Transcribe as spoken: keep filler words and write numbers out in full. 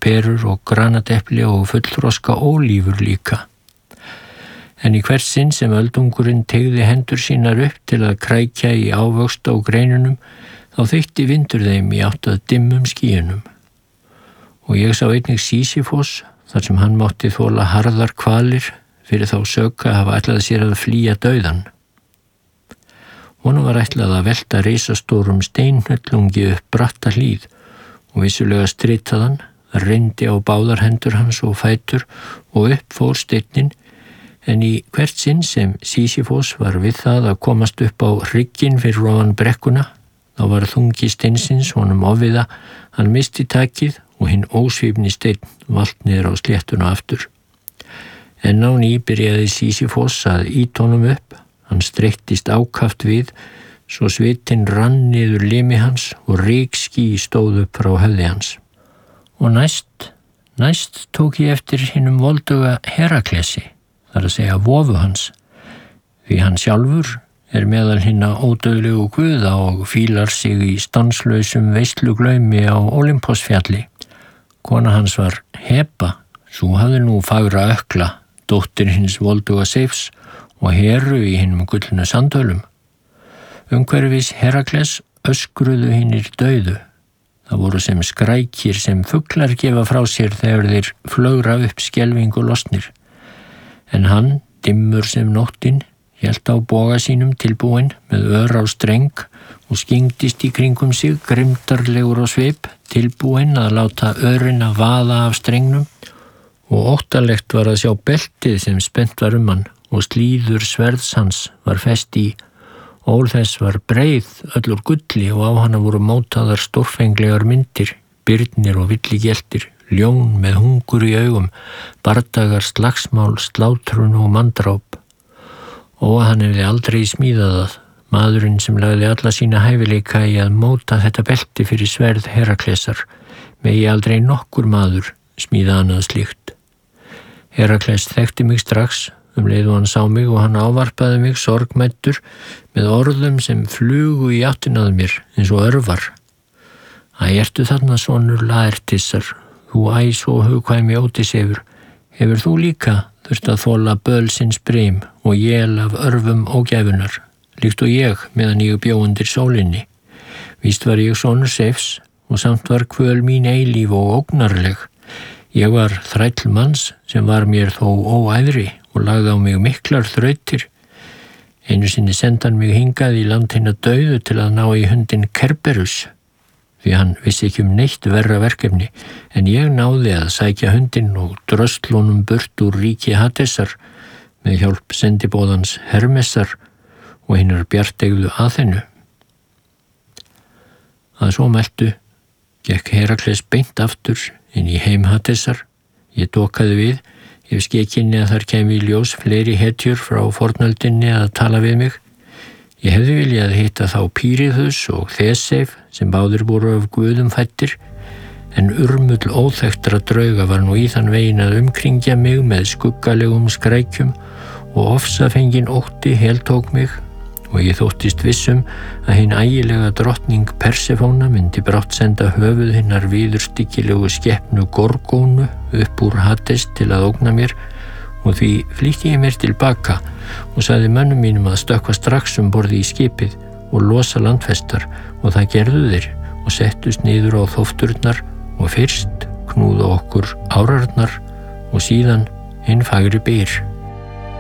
perur og granatepli og fullþroska ólívur líka. En í hvert sinn sem öldungurinn teygði hendur sínar upp til að krækja í ávöxt á greinunum, þá þeytti vindur þeim í átt að dimmum skýjunum. Og ég sá einnig Sísífos, þar sem hann mátti þola harðar kvalir fyrir þá sök að hafa ætlað sér að flýja dauðan. Honum var ætlað að velta risastórum steinhnullungi upp bratta hlíð og vissulega stritaðan, reyndi á báðar hendur hans og fætur og upp fór steinninn, en í hvert sinn sem Sísífos var við það að komast upp á hrygginn fyrir ofan brekkuna, þá var þungi steinsins honum ofviða, hann misti takið og hinn ósvífni steinn valt niður á sléttuna aftur. En á ný byrjaði Sísífos að ýta honum upp, hann streittist ákaft við, svo svitinn rann niður limi hans og rykský stóð upp frá höfði hans. Og næst, næst tók ég eftir hinum volduga Heraklesi, þar að segja vofu hans, því hann sjálfur er meðal hinna ódauðlegu guða og fílar sig í stanslausum veisluglaumi á Ólympósfjalli. Kona hans var Heba, sú hafði nú fagra ökla, dóttir hins volduga Seifs og Heru í hinum gullnu sandölum. Umhverfis Herakles öskruðu hinnir dauðu. Það voru sem skrækir sem fuglar gefa frá sér þegar þeir flögra upp skelfingu losnir. En hann, dimmur sem nóttin, hélt á boga sínum tilbúinn með ör á streng og skingdist í kringum sig grimdarlegur á svip, tilbúinn að láta örin að vaða af strengnum, og óttalegt var að sjá beltið sem spennt var um hann og slíður sverðs hans var fest í. Ól þess var breið öll úr gulli og á hana voru mótaðar stórfenglegar myndir, byrnir og villigeltir, ljón með hungur í augum, bardagar, slagsmál, slátrun og manndráp. Og hann hefði aldrei smíðað það, maðurinn sem lagði alla sína hæfileika í að móta þetta belti fyrir sverð Heraklesar, megi aldrei nokkur maður smíða annað slíkt. Herakles þekkti mig strax, um leið og hann sá mig og hann ávarpaði mig sorgmæddur með orðum sem flugu í áttina að mér eins og örvar. Æ, ertu þarna sonur Laertissar, þú æ svo hugkvæmi Ódysseifur, hefur þú líka þurft að þola bölsins brim og jél af örfum ógæfunar, líkt og ég meðan ég bjó undir sólinni. Víst var ég sonur Seifs og samt var kvöl mín eilíf og ógnarleg. Ég var þræll manns sem var mér þó óæðri og lagði á mig miklar þrautir. Einu sinni sendan mig hingað í land hinna dauðu til að ná í hundin Kerberus, því hann vissi ekki um neitt verra verkefni, en ég náði að sækja hundin og dröslunum burt úr ríki Hadesar með hjálp sendibóðans Hermesar og hinnar bjartegðu Aþenu. Að svo mæltu gekk Herakles beint aftur inn í heim Hadesar. Ég dokaði við, ef skekinni að þar kemi í ljós fleiri hetjur frá fornöldinni að tala við mig. Ég hefði viljað hitta þá Píriðus og Þeseif sem báðir voru af guðum fæddir, en urmull óþekktra drauga var nú í þann veginn að umkringja mig með skuggalegum skrækjum og ofsafengin ótti heltók mig og ég þóttist vissum að hin ægilega drottning Persefóna myndi brátt senda höfuð hinnar viðurstyggilegu skepnu Gorgónu upp úr Hades til að ógna mér, og því flýtti ég mér til baka og sagði mönnum mínum að stökkva strax um borði í skipið og losa landfestar, og það gerðu þeir og settust niður á þófturnar og fyrst knúða okkur árarnar og síðan hinn fagri byr.